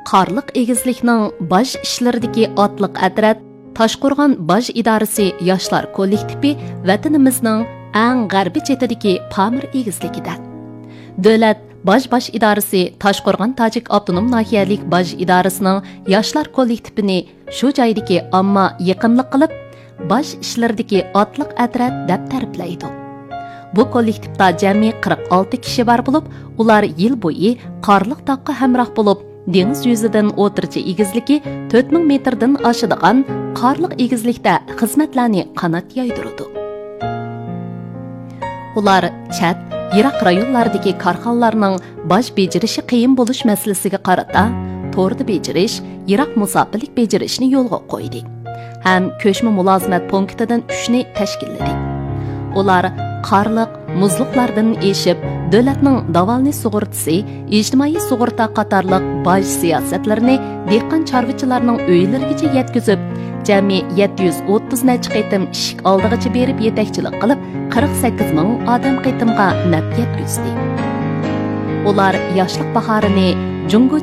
Qarliq egizlikning baj ishlaridagi otliq atrat Toshqo'rg'on baj idorasi yoshlar kollektivi vatanimizning eng g'arbiy chetidagi Pamir egizligida. Davlat baj idorasi Toshqo'rg'on Tojik avtonom nahiyalik baj idorasining yoshlar kollektivini shu joydagi omma yaqinlik qilib, baj ishlaridagi otliq atrat deb ta'riflaydi. Bu kollektivda jami 46 kishi bor bo'lib, ular yil bo'yi Qarliq tog'ga hamroh bo'lib, dengiz yuzidan o'tirchi egizligi 4000 metrdan oshadigan Qarliq egizlikda xizmatlarni qanot yoydirdi. Ular chat, yiroq rayonlardagi korxonalarning baj bejirishi qiyin bo'lish masalasiga qarata to'g'ri bejirish, yiroq musofirlik bejirishni yo'lga qo'ydi. Ham ko'chma mulozimat punktidan 3 ni tashkilladi. Ular Qarliq muzliqlardan eshib, davlatning davolni sug'urtasi, ijtimoiy sug'urta qatorliq baj siyosatlarini dehqon chorvachilarning uylarigacha yetkazib, jami 730 necha qitim ishik oldig'icha berib yetakchilik qilib, 48 ming odam qitimga naf yetkazdi. Ular yoshlik bahorini Jungo